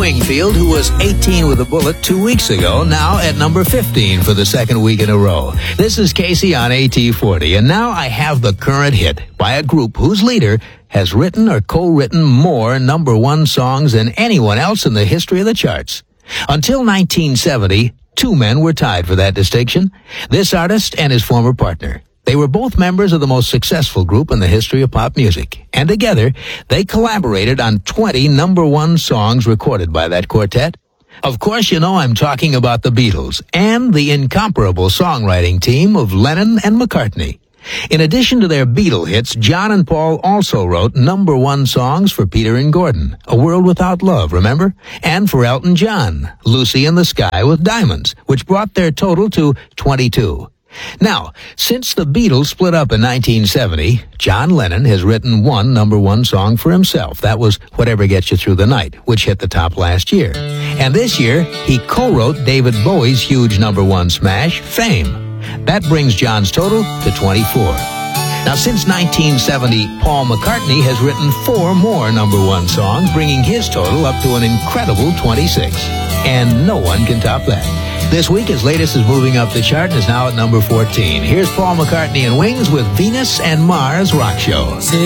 Wingfield, who was 18 with a bullet 2 weeks ago, now at number 15 for the second week in a row. This is Casey on AT40, and now I have the current hit by a group whose leader has written or co-written more number one songs than anyone else in the history of the charts. Until 1970, two men were tied for that distinction, this artist and his former partner. They were both members of the most successful group in the history of pop music, and together they collaborated on 20 number one songs recorded by that quartet. Of course, you know I'm talking about the Beatles and the incomparable songwriting team of Lennon and McCartney. In addition to their Beatle hits, John and Paul also wrote number one songs for Peter and Gordon, A World Without Love, remember? And for Elton John, Lucy in the Sky with Diamonds, which brought their total to 22. Now, since the Beatles split up in 1970, John Lennon has written one number one song for himself. That was Whatever Gets You Through the Night, which hit the top last year. And this year, he co-wrote David Bowie's huge number one smash, Fame. That brings John's total to 24. Now, since 1970, Paul McCartney has written 4 more number one songs, bringing his total up to an incredible 26. And no one can top that. This week, his latest is moving up the chart and is now at number 14. Here's Paul McCartney and Wings with Venus and Mars Rock Show.